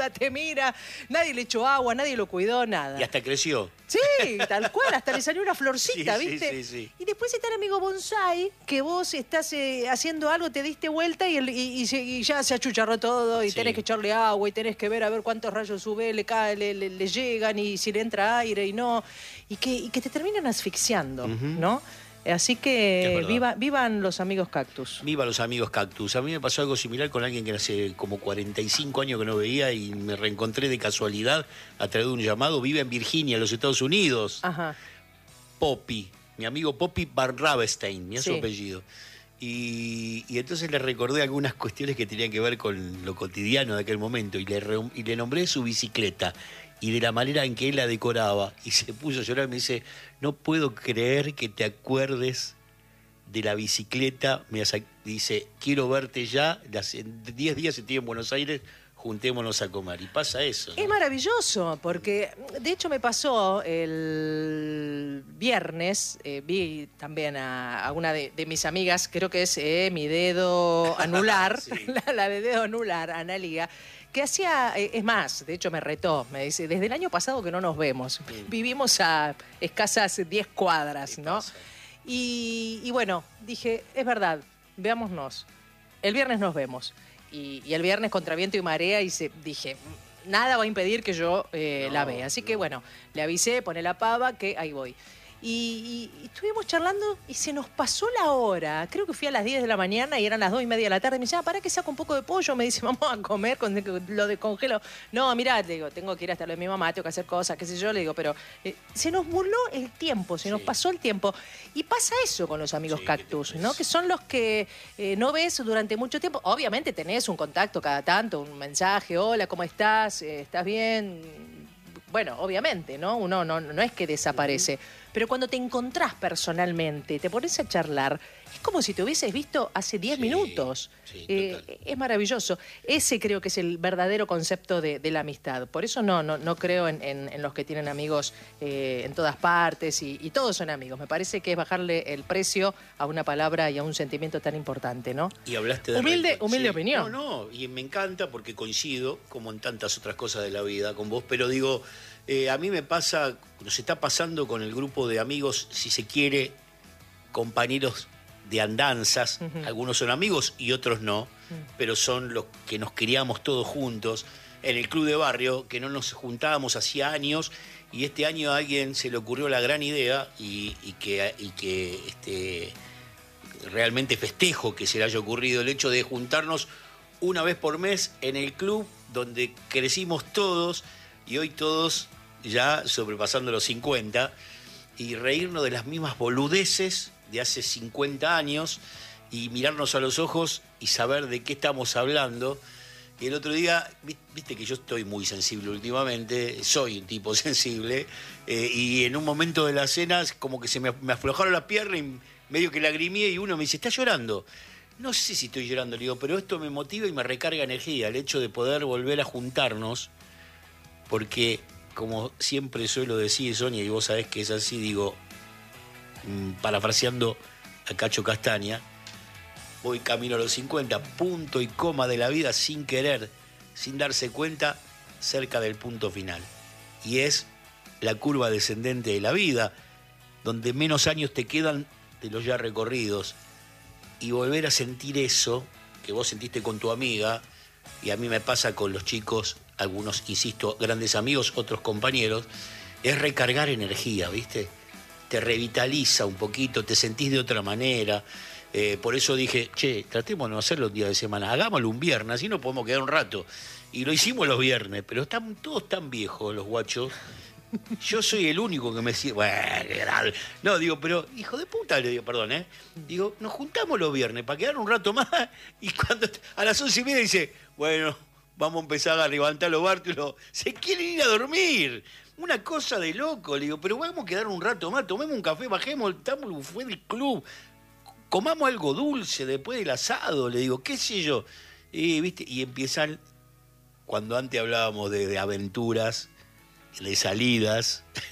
saluda, te mira, nadie le echó agua, nadie lo cuidó, nada. Y hasta creció. Sí, tal cual, hasta le salió una florcita, Sí, ¿viste? sí. Y después está el amigo bonsái, que vos estás haciendo algo, te diste vuelta y ya se achucharró todo, y tenés que echarle agua, y tenés que ver a ver cuántos rayos UV le cae, le llegan, y si le entra aire y no, y que te terminan asfixiando, ¿no? Así que vivan los amigos cactus. Viva los amigos cactus. A mí me pasó algo similar con alguien que hace como 45 años que no veía y me reencontré de casualidad a través de un llamado. Vive en Virginia, en los Estados Unidos. Ajá. Poppy, mi amigo Poppy Barravestein, mi Sí. su apellido. Y entonces le recordé algunas cuestiones que tenían que ver con lo cotidiano de aquel momento y le nombré su bicicleta y de la manera en que él la decoraba, y se puso a llorar. Me dice: no puedo creer que te acuerdes de la bicicleta. Dice: quiero verte ya, en 10 días estoy en Buenos Aires, juntémonos a comer. Y pasa eso, ¿no? Es maravilloso, porque de hecho me pasó el viernes, vi también a una de mis amigas, creo que es mi dedo anular, Sí. la de dedo anular, Analia, que hacía, es más, de hecho me retó, me dice, desde el año pasado que no nos vemos, vivimos a escasas 10 cuadras, ¿no? Pasa. Y bueno, dije, es verdad, veámonos, el viernes nos vemos. Y el viernes contra viento y marea dije, nada va a impedir que yo la vea. Así que bueno, le avisé, pone la pava, que ahí voy. Y estuvimos charlando y se nos pasó la hora. Creo que fui a las 10 de la mañana y eran las 2:30 de la tarde. Me dice, para que saco un poco de pollo. Me dice, vamos a comer con lo de congelo. No, mirá, le digo, tengo que ir hasta lo de mi mamá, tengo que hacer cosas, qué sé yo. Le digo, pero se nos voló el tiempo, se nos pasó el tiempo. Y pasa eso con los amigos cactus, ¿no? Que son los que no ves durante mucho tiempo. Obviamente tenés un contacto cada tanto, un mensaje, hola, ¿cómo estás? ¿Estás bien? Bueno, obviamente, ¿no? Uno no es que desaparece. Pero cuando te encontrás personalmente, te pones a charlar, es como si te hubieses visto hace 10 minutos. Es maravilloso. Ese creo que es el verdadero concepto de la amistad. Por eso no creo en los que tienen amigos en todas partes y todos son amigos. Me parece que es bajarle el precio a una palabra y a un sentimiento tan importante, ¿no? Y hablaste de humilde opinión. No, y me encanta porque coincido, como en tantas otras cosas de la vida, con vos, pero digo, a mí me pasa, nos está pasando con el grupo de amigos, si se quiere, compañeros de andanzas. Algunos son amigos y otros no, pero son los que nos criamos todos juntos en el club de barrio, que no nos juntábamos hacía años, y este año a alguien se le ocurrió la gran idea y que realmente festejo que se le haya ocurrido el hecho de juntarnos una vez por mes en el club donde crecimos todos, y hoy todos ya sobrepasando los 50, y reírnos de las mismas boludeces de hace 50 años y mirarnos a los ojos y saber de qué estamos hablando. Y el otro día, viste que yo estoy muy sensible últimamente, soy un tipo sensible, y en un momento de la cena como que se me aflojaron las piernas y medio que lagrimé, y uno me dice, ¿estás llorando? No sé si estoy llorando, le digo, pero esto me motiva y me recarga energía, el hecho de poder volver a juntarnos, porque como siempre suelo decir, Sonia, y vos sabés que es así, digo, parafraseando a Cacho Castaña, voy camino a los 50, punto y coma de la vida, sin querer, sin darse cuenta, cerca del punto final. Y es la curva descendente de la vida, donde menos años te quedan de los ya recorridos. Y volver a sentir eso que vos sentiste con tu amiga, y a mí me pasa con los chicos, algunos, insisto, grandes amigos, otros compañeros, es recargar energía, ¿viste? Te revitaliza un poquito, te sentís de otra manera. Por eso dije, tratemos de no hacerlo un día de semana, hagámoslo un viernes, así nos podemos quedar un rato. Y lo hicimos los viernes, pero están todos tan viejos los guachos. Yo soy el único que me decía, bueno, no, digo, pero hijo de puta, le digo, perdón, digo, nos juntamos los viernes para quedar un rato más, y cuando a las 11:30 dice, bueno, vamos a empezar a levantar los bártulos, se quieren ir a dormir. Una cosa de loco, le digo, pero vamos a quedar un rato más, tomemos un café, bajemos, estamos fue del club, comamos algo dulce después del asado, le digo, qué sé yo. ¿Viste? Y empiezan, cuando antes hablábamos de aventuras, de salidas,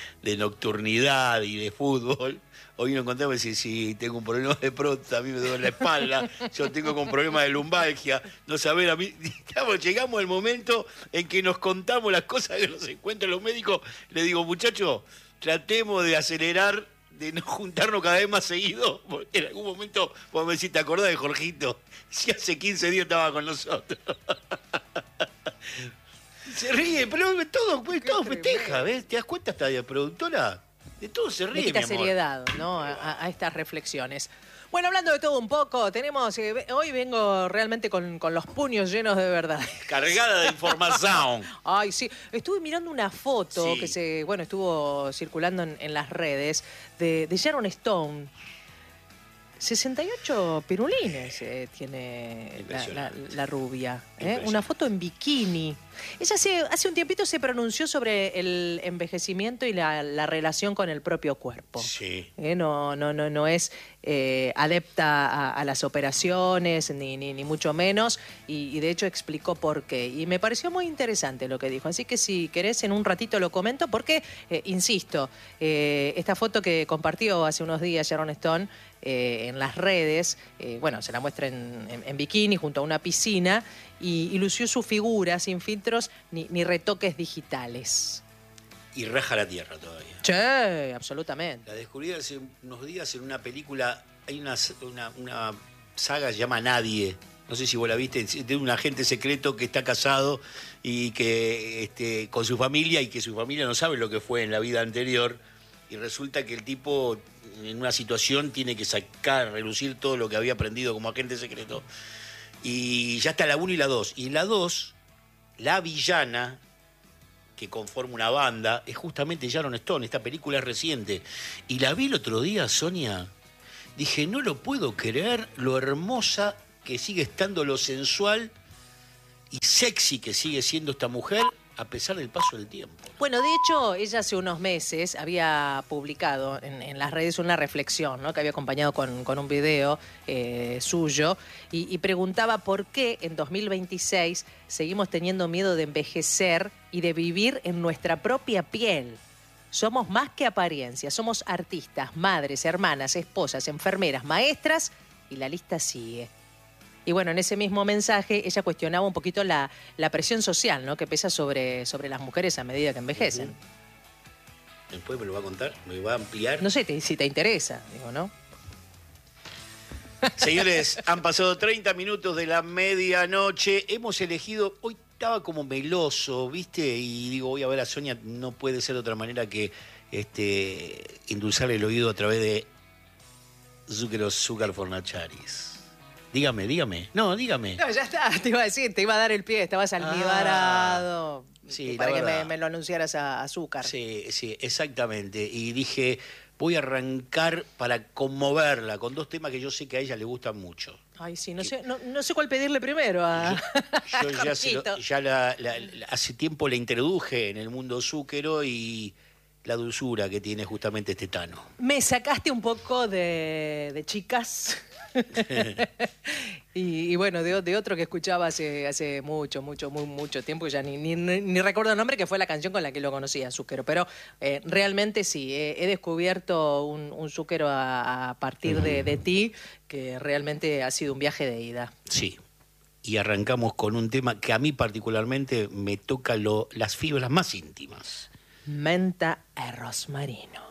de nocturnidad y de fútbol. Hoy nos encontramos y dice, sí, tengo un problema de próstata, a mí me duele la espalda, yo tengo con problemas de lumbalgia, no saber a mí. Llegamos al momento en que nos contamos las cosas que nos encuentran los médicos. Le digo, muchachos, tratemos de acelerar, de no juntarnos cada vez más seguido, porque en algún momento vos me decís, ¿te acordás de Jorgito? Si hace 15 días estaba con nosotros. Se ríe, pero todo festeja, ¿ves? ¿Te das cuenta hasta de productora? De todo se ríe, Le quita mi amor. seriedad, ¿no? A estas reflexiones. Bueno, hablando de todo un poco, tenemos hoy vengo realmente con los puños llenos de verdad. Cargada de información. Ay, sí. Estuve mirando una foto Sí. que estuvo circulando en las redes de Sharon Stone. 68 pirulines tiene la rubia. Una foto en bikini. Ella hace un tiempito se pronunció sobre el envejecimiento y la relación con el propio cuerpo. Sí. No es adepta a las operaciones, ni mucho menos, y de hecho explicó por qué. Y me pareció muy interesante lo que dijo. Así que si querés, en un ratito lo comento, porque, insisto, esta foto que compartió hace unos días Sharon Stone en las redes, se la muestra en bikini junto a una piscina y lució su figura sin filtros ni retoques digitales. Y raja la tierra todavía. Sí, absolutamente. La descubrí hace unos días en una película. Hay una saga que se llama Nadie. No sé si vos la viste, de un agente secreto que está casado y que con su familia, y que su familia no sabe lo que fue en la vida anterior. Y resulta que el tipo, en una situación, tiene que sacar, relucir todo lo que había aprendido como agente secreto. Y ya está la 1 y la 2. Y en la 2, la villana que conforma una banda es justamente Sharon Stone. Esta película es reciente. Y la vi el otro día, Sonia. Dije, no lo puedo creer, lo hermosa que sigue estando, lo sensual y sexy que sigue siendo esta mujer a pesar del paso del tiempo. Bueno, de hecho, ella hace unos meses había publicado en las redes una reflexión, ¿no?, que había acompañado con un video suyo, y preguntaba por qué en 2026 seguimos teniendo miedo de envejecer y de vivir en nuestra propia piel. Somos más que apariencia, somos artistas, madres, hermanas, esposas, enfermeras, maestras, y la lista sigue. Y bueno, en ese mismo mensaje ella cuestionaba un poquito la presión social, ¿no?, que pesa sobre las mujeres a medida que envejecen. Después me lo va a contar, me va a ampliar. No sé si te interesa, digo, ¿no? Señores, han pasado 30 minutos de la medianoche. Hemos elegido, hoy estaba como meloso, ¿viste? Y digo, voy a ver a Sonia, no puede ser de otra manera que endulzarle el oído a través de Zucchero Fornacharis. Dígame. No, dígame. No, ya está, te iba a decir, te iba a dar el pie, estabas almibarado. Sí, para que verdad. me lo anunciaras a Azúcar. Sí, exactamente. Y dije, voy a arrancar para conmoverla con dos temas que yo sé que a ella le gustan mucho. Ay, sí, no sé cuál pedirle primero a Yo hace tiempo la introduje en el mundo Zúquero y la dulzura que tiene justamente este Tano. Me sacaste un poco de chicas. y bueno, de otro que escuchaba hace mucho tiempo, ya ni recuerdo el nombre, que fue la canción con la que lo conocí, a Zúquero. Pero realmente sí, he descubierto un Zúquero a partir de ti, que realmente ha sido un viaje de ida. Sí, y arrancamos con un tema que a mí particularmente me toca las fibras más íntimas. Menta e rosmarino.